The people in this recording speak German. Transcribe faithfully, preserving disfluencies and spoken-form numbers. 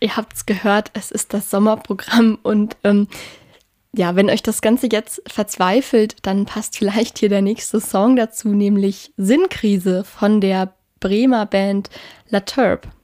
ihr habt es gehört, es ist das Sommerprogramm und ähm, ja, wenn euch das Ganze jetzt verzweifelt, dann passt vielleicht hier der nächste Song dazu, nämlich Sinnkrise von der Bremer Band La Turb.